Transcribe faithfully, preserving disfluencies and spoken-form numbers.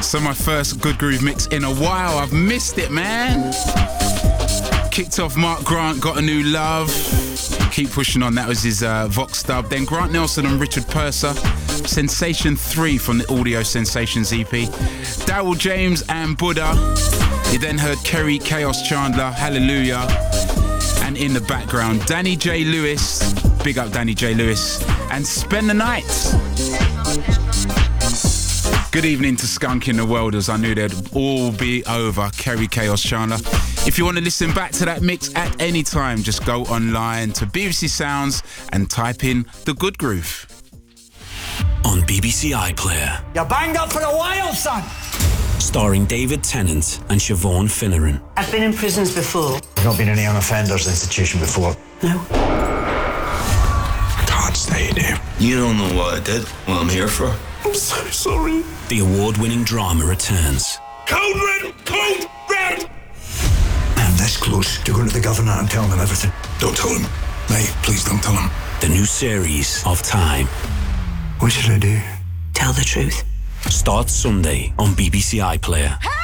So my first Good Groove mix in a while. I've missed it, man. Kicked off Mark Grant, Got a New Love. Keep pushing on, that was his uh, Vox dub. Then Grant Nelson and Richard Purser, Sensation three from the Audio Sensations E P. Daryl James and Buddha. You then heard Kerry Chaos Chandler, Hallelujah. And in the background, Danny J. Lewis, big up Danny J. Lewis, and Spend the Night. Good evening to Skunk in the Welders. I knew they'd all be over. Kerry Chaos Chandler. If you want to listen back to that mix at any time, just go online to B B C Sounds and type in The Good Groove. On B B C iPlayer. You're banged up for a while, son. Starring David Tennant and Siobhan Finneran. I've been in prisons before. I've not been in any young offenders institution before. No. Can't stay there. You don't know what I did, what I'm here for. I'm so sorry. The award-winning drama returns. Code red! Code red! I'm this close to going to the governor and telling him everything. Don't tell him. Mate, please don't tell him. The new series of Time. What should I do? Tell the truth. Starts Sunday on B B C iPlayer.